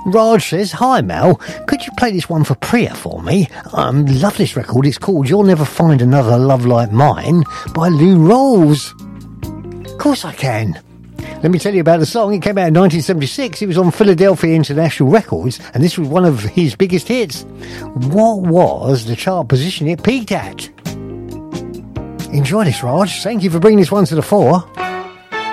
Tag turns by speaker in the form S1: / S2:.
S1: Raj says, hi Mel, could you play this one for Priya for me? Love this record. It's called You'll Never Find Another Love Like Mine by Lou Rawls. Of course I can. Let me tell you about the song. It came out in 1976. It was on Philadelphia International Records, and this was one of his biggest hits. What was the chart position it peaked at? Enjoy this, Raj. Thank you for bringing this one to the fore.